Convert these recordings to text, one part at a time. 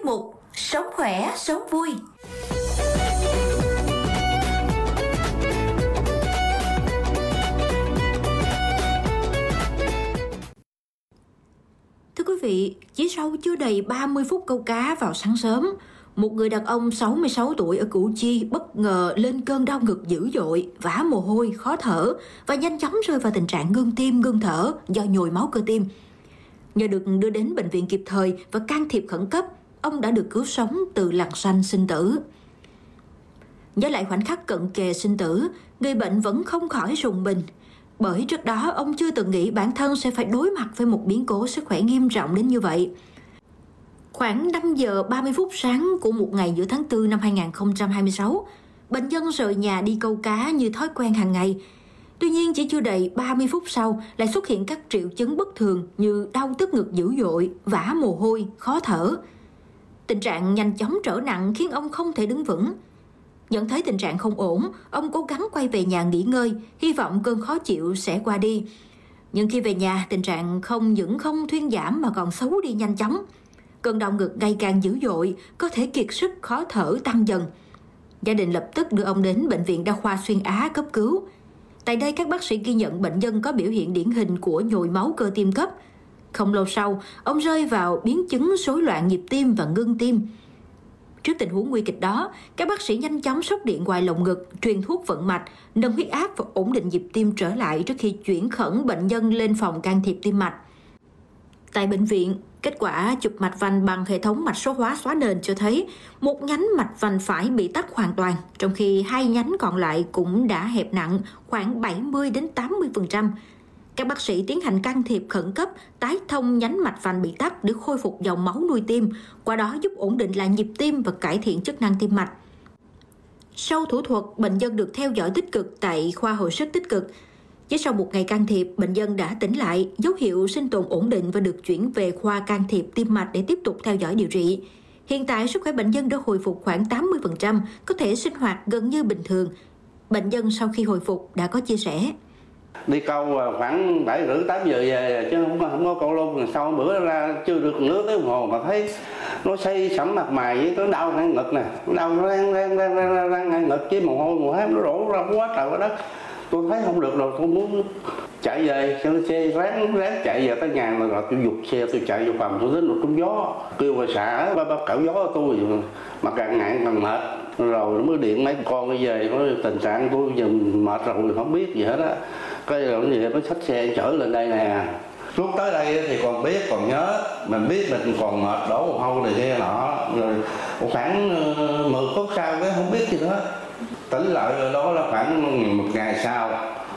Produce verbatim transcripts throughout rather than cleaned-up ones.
Tiết mục Sống khỏe, sống vui. Thưa quý vị, chỉ sau chưa đầy ba mươi phút câu cá vào sáng sớm, một người đàn ông sáu mươi sáu tuổi ở Củ Chi bất ngờ lên cơn đau ngực dữ dội, vã mồ hôi, khó thở và nhanh chóng rơi vào tình trạng ngưng tim, ngưng thở do nhồi máu cơ tim. Nhờ được đưa đến bệnh viện kịp thời và can thiệp khẩn cấp, ông đã được cứu sống từ lằn xanh sinh tử. Nhớ lại khoảnh khắc cận kề sinh tử, người bệnh vẫn không khỏi rùng mình. Bởi trước đó ông chưa từng nghĩ bản thân sẽ phải đối mặt với một biến cố sức khỏe nghiêm trọng đến như vậy. Khoảng năm giờ ba mươi phút sáng của một ngày giữa tháng tư năm hai nghìn không trăm hai mươi sáu, bệnh nhân rời nhà đi câu cá như thói quen hàng ngày. Tuy nhiên chỉ chưa đầy ba mươi phút sau lại xuất hiện các triệu chứng bất thường như đau tức ngực dữ dội, vã mồ hôi, khó thở. Tình trạng nhanh chóng trở nặng khiến ông không thể đứng vững. Nhận thấy tình trạng không ổn, ông cố gắng quay về nhà nghỉ ngơi, hy vọng cơn khó chịu sẽ qua đi. Nhưng khi về nhà, tình trạng không những không thuyên giảm mà còn xấu đi nhanh chóng. Cơn đau ngực ngày càng dữ dội, cơ thể kiệt sức, khó thở tăng dần. Gia đình lập tức đưa ông đến Bệnh viện Đa khoa Xuyên Á cấp cứu. Tại đây các bác sĩ ghi nhận bệnh nhân có biểu hiện điển hình của nhồi máu cơ tim cấp. Không lâu sau, ông rơi vào biến chứng rối loạn nhịp tim và ngưng tim. Trước tình huống nguy kịch đó, các bác sĩ nhanh chóng sốc điện ngoài lồng ngực, truyền thuốc vận mạch, nâng huyết áp và ổn định nhịp tim trở lại trước khi chuyển khẩn bệnh nhân lên phòng can thiệp tim mạch. Tại bệnh viện, kết quả chụp mạch vành bằng hệ thống mạch số hóa xóa nền cho thấy một nhánh mạch vành phải bị tắc hoàn toàn, trong khi hai nhánh còn lại cũng đã hẹp nặng khoảng bảy mươi đến tám mươi phần trăm. Các bác sĩ tiến hành can thiệp khẩn cấp, tái thông nhánh mạch vành bị tắc để khôi phục dòng máu nuôi tim, qua đó giúp ổn định lại nhịp tim và cải thiện chức năng tim mạch. Sau thủ thuật, bệnh nhân được theo dõi tích cực tại khoa hồi sức tích cực. Chỉ sau một ngày can thiệp, bệnh nhân đã tỉnh lại, dấu hiệu sinh tồn ổn định và được chuyển về khoa can thiệp tim mạch để tiếp tục theo dõi điều trị. Hiện tại, sức khỏe bệnh nhân đã hồi phục khoảng tám mươi phần trăm, có thể sinh hoạt gần như bình thường. Bệnh nhân sau khi hồi phục đã có chia sẻ. Đi câu khoảng bảy rưỡi tám giờ về chứ không có, không có câu luôn. Sau bữa ra chưa được nửa tiếng đồng hồ mà thấy nó xây sẫm mặt mày với nó đau ngay ngực nè, nó đau nó đang đang đang đang đang ngay ngực với mồ hôi mồ hám nó đổ ra quá trời quá đất. Tôi thấy không được rồi, tôi muốn chạy về cho xe ráng ráng chạy về tới nhà rồi, rồi tôi giục xe tôi chạy vô phòng tôi đến một trúng gió kêu bà xã ba ba cạo gió tôi mà càng ngại càng mệt rồi nó mới điện mấy con đi về. Nói tình trạng tôi giờ mệt rồi không biết gì hết á, cái rồi gì nó xách xe chở lên đây nè. Lúc tới đây thì còn biết còn nhớ, mình biết mình còn mệt đổ mồ hôi này kia nọ, rồi khoảng mười phút sau cái không biết gì nữa. Tỉnh lại rồi đó là khoảng một ngày sau,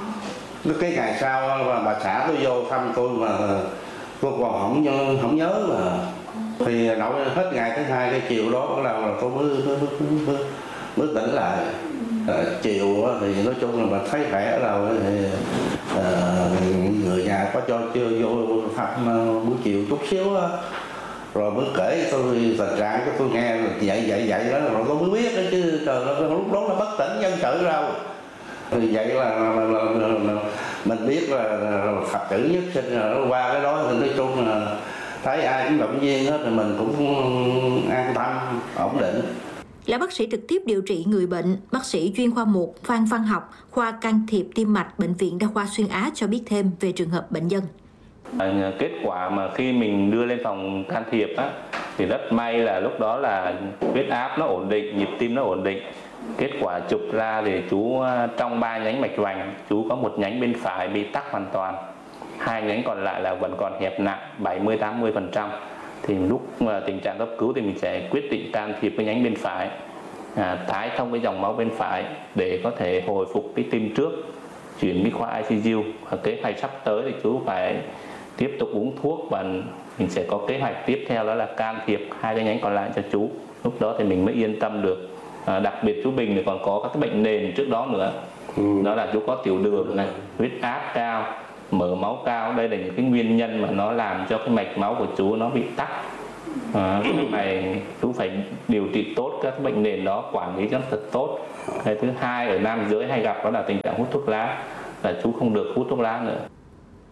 cái ngày sau mà bà xã tôi vô thăm tôi mà tôi còn không không nhớ mà thì đậu hết ngày thứ hai cái chiều đó bắt đầu là tôi mới mới, mới, mới tỉnh lại. À, chiều thì nói chung là mình thấy khỏe rồi thì à, người nhà có cho chưa vô thăm buổi chiều chút xíu đó. Rồi mới kể tôi tình trạng cho tôi nghe vậy vậy vậy đó rồi tôi mới biết đó chứ trời ơi, lúc đó là bất tỉnh nhân sự đâu. Thì vậy là, là, là, là, là mình biết là, là Phật tử nhất sinh rồi qua cái đó thì nói chung là thấy ai cũng động viên hết thì mình cũng an tâm ổn định. Là bác sĩ trực tiếp điều trị người bệnh, bác sĩ chuyên khoa một Phan Văn Học, khoa can thiệp tim mạch Bệnh viện Đa khoa Xuyên Á cho biết thêm về trường hợp bệnh nhân. Kết quả mà khi mình đưa lên phòng can thiệp á, thì rất may là lúc đó là huyết áp nó ổn định, nhịp tim nó ổn định. Kết quả chụp ra thì chú trong ba nhánh mạch vành, chú có một nhánh bên phải bị tắc hoàn toàn, hai nhánh còn lại là vẫn còn hẹp nặng bảy mươi đến tám mươi phần trăm. Thì lúc mà tình trạng cấp cứu thì mình sẽ quyết định can thiệp cái nhánh bên phải, à, tái thông cái dòng máu bên phải để có thể hồi phục cái tim trước, chuyển đi khoa i xê u. Và kế hoạch sắp tới thì chú phải tiếp tục uống thuốc và mình sẽ có kế hoạch tiếp theo đó là can thiệp hai cái nhánh còn lại cho chú. Lúc đó thì mình mới yên tâm được. À, đặc biệt chú Bình thì còn có các cái bệnh nền trước đó nữa. Ừ. Đó là chú có tiểu đường này, huyết áp cao, mỡ máu cao. Đây là những cái nguyên nhân mà nó làm cho cái mạch máu của chú nó bị tắc. À, cái này chú phải điều trị tốt các bệnh nền đó, quản lý cho thật tốt. Cái thứ hai ở nam giới hay gặp đó là tình trạng hút thuốc lá, là chú không được hút thuốc lá nữa.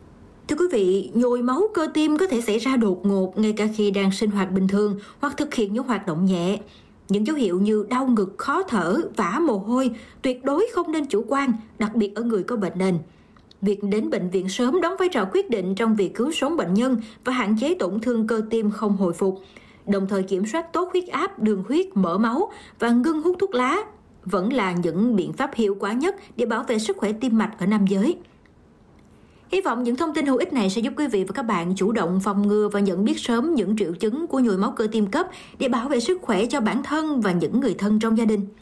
Thưa quý vị, nhồi máu cơ tim có thể xảy ra đột ngột ngay cả khi đang sinh hoạt bình thường hoặc thực hiện những hoạt động nhẹ. Những dấu hiệu như đau ngực, khó thở, vã mồ hôi tuyệt đối không nên chủ quan, đặc biệt ở người có bệnh nền. Việc đến bệnh viện sớm đóng vai trò quyết định trong việc cứu sống bệnh nhân và hạn chế tổn thương cơ tim không hồi phục, đồng thời kiểm soát tốt huyết áp, đường huyết, mỡ máu và ngưng hút thuốc lá vẫn là những biện pháp hiệu quả nhất để bảo vệ sức khỏe tim mạch ở nam giới. Hy vọng những thông tin hữu ích này sẽ giúp quý vị và các bạn chủ động phòng ngừa và nhận biết sớm những triệu chứng của nhồi máu cơ tim cấp để bảo vệ sức khỏe cho bản thân và những người thân trong gia đình.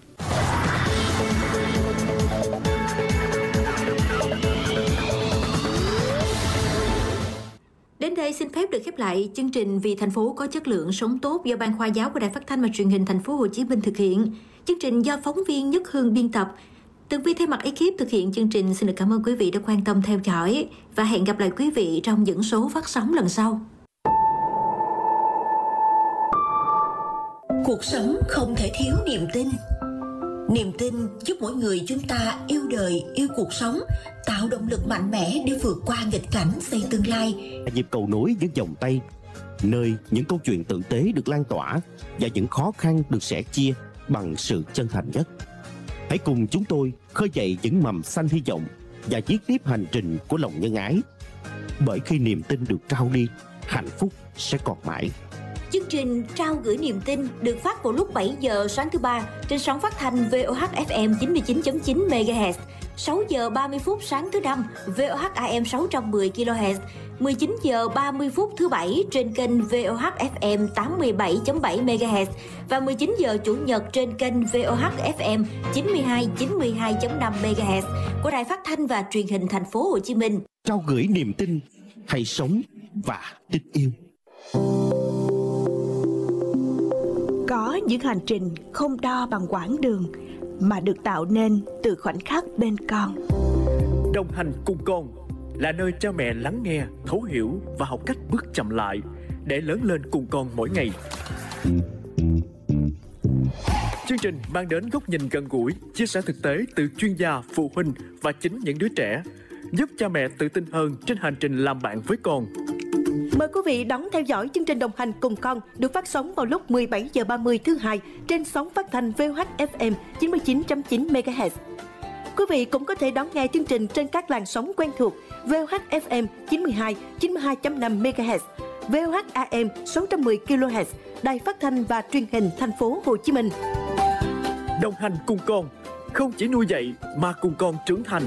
Đến đây xin phép được khép lại chương trình Vì thành phố có chất lượng sống tốt do Ban Khoa giáo của Đài Phát thanh và Truyền hình Thành phố Hồ Chí Minh thực hiện. Chương trình do phóng viên Nhất Hương biên tập. Tường Vi thay mặt ekip thực hiện chương trình xin được cảm ơn quý vị đã quan tâm theo dõi và hẹn gặp lại quý vị trong những số phát sóng lần sau. Cuộc sống không thể thiếu niềm tin. Niềm tin giúp mỗi người chúng ta yêu đời, yêu cuộc sống, tạo động lực mạnh mẽ để vượt qua nghịch cảnh xây tương lai. Nhịp cầu nối những vòng tay, nơi những câu chuyện tử tế được lan tỏa và những khó khăn được sẻ chia bằng sự chân thành nhất. Hãy cùng chúng tôi khơi dậy những mầm xanh hy vọng và viết tiếp hành trình của lòng nhân ái. Bởi khi niềm tin được trao đi, hạnh phúc sẽ còn mãi. Chương trình Trao gửi niềm tin được phát vào lúc bảy giờ sáng thứ ba trên sóng phát thanh vê o hát ép em chín mươi chín chấm chín mê ga héc, sáu giờ ba mươi phút sáng thứ năm vê o hát a em sáu trăm mười ki lô héc, mười chín giờ ba mươi phút thứ bảy trên kênh vê o hát ép em tám mươi bảy chấm bảy mê ga héc và mười chín giờ chủ nhật trên kênh vê o hát ép em chín mươi hai chín mươi hai chấm năm mê ga héc của Đài Phát thanh và Truyền hình Thành phố Hồ Chí Minh. Trao gửi niềm tin, hãy sống và tin yêu. Có những hành trình không đo bằng quãng đường mà được tạo nên từ khoảnh khắc bên con. Đồng hành cùng con là nơi cha mẹ lắng nghe, thấu hiểu và học cách bước chậm lại để lớn lên cùng con mỗi ngày. Chương trình mang đến góc nhìn gần gũi, chia sẻ thực tế từ chuyên gia, phụ huynh và chính những đứa trẻ, giúp cha mẹ tự tin hơn trên hành trình làm bạn với con. Mời quý vị đón theo dõi chương trình Đồng hành cùng con được phát sóng vào lúc mười bảy giờ ba mươi thứ hai trên sóng phát thanh vê o hát ép em chín mươi chín chấm chín mê ga héc. Quý vị cũng có thể đón nghe chương trình trên các làn sóng quen thuộc vê o hát ép em chín mươi hai, chín mươi hai chấm năm mê ga héc, vê o hát a em sáu trăm mười ki lô héc, Đài Phát thanh và Truyền hình Thành phố Hồ Chí Minh. Đồng hành cùng con, không chỉ nuôi dạy mà cùng con trưởng thành.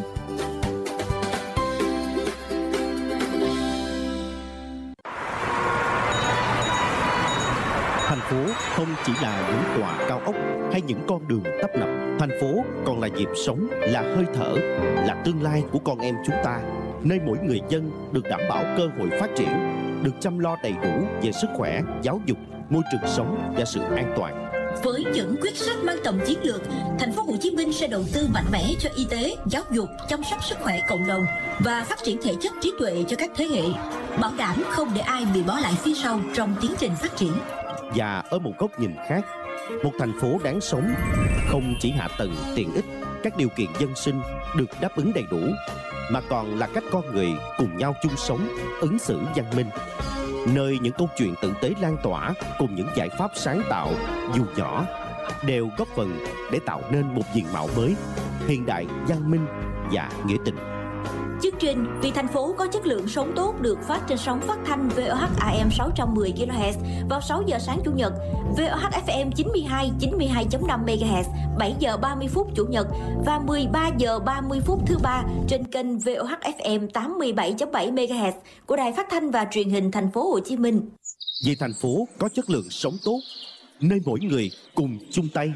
Thành phố không chỉ là những tòa cao ốc hay những con đường tấp nập. Thành phố còn là nhịp sống, là hơi thở, là tương lai của con em chúng ta, nơi mỗi người dân được đảm bảo cơ hội phát triển, được chăm lo đầy đủ về sức khỏe, giáo dục, môi trường sống và sự an toàn. Với những quyết sách mang tầm chiến lược, Thành phố Hồ Chí Minh sẽ đầu tư mạnh mẽ cho y tế, giáo dục, chăm sóc sức khỏe cộng đồng và phát triển thể chất trí tuệ cho các thế hệ, bảo đảm không để ai bị bỏ lại phía sau trong tiến trình phát triển. Và ở một góc nhìn khác, một thành phố đáng sống không chỉ hạ tầng, tiện ích, các điều kiện dân sinh được đáp ứng đầy đủ, mà còn là cách con người cùng nhau chung sống, ứng xử văn minh, nơi những câu chuyện tử tế lan tỏa cùng những giải pháp sáng tạo dù nhỏ đều góp phần để tạo nên một diện mạo mới, hiện đại, văn minh và nghĩa tình. Chương trình Vì thành phố có chất lượng sống tốt được phát trên sóng phát thanh vê o hát a em sáu trăm mười ki lô héc vào sáu giờ sáng chủ nhật, vê o hát ép em chín mươi hai, chín mươi hai chấm năm mê ga héc, bảy giờ ba mươi phút chủ nhật và mười ba giờ ba mươi phút thứ ba trên kênh vê o hát ép em tám mươi bảy chấm bảy mê ga héc của Đài Phát thanh và Truyền hình Thành phố Hồ Chí Minh. Vì thành phố có chất lượng sống tốt, nơi mỗi người cùng chung tay.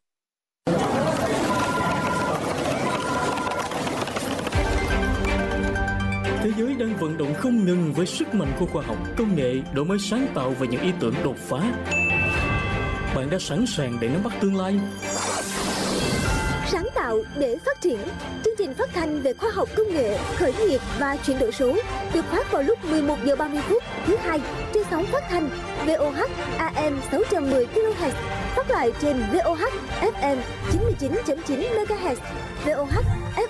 Thế giới đang vận động không ngừng với sức mạnh của khoa học, công nghệ, đổi mới sáng tạo và những ý tưởng đột phá. Bạn đã sẵn sàng để nắm bắt tương lai? Sáng tạo để phát triển. Chương trình phát thanh về khoa học công nghệ, khởi nghiệp và chuyển đổi số được phát vào lúc mười một giờ ba mươi phút thứ hai trên sóng phát thanh vê o hát a em sáu trăm mười ki lô héc, phát lại trên vê o hát ép em chín mươi chín chấm chín mê ga héc, vê o hát ép